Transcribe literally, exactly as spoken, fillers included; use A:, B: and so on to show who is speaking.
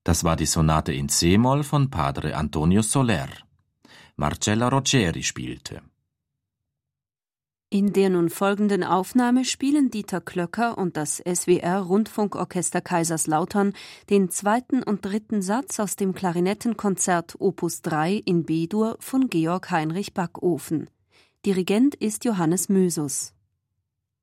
A: Das war die Sonate in C-Moll von Padre Antonio Soler. Marcella Rogeri spielte.
B: In der nun folgenden Aufnahme spielen Dieter Klöcker und das S W R Rundfunkorchester Kaiserslautern den zweiten und dritten Satz aus dem Klarinettenkonzert Opus drei in B-Dur von Georg Heinrich Backofen. Dirigent ist Johannes Mösus.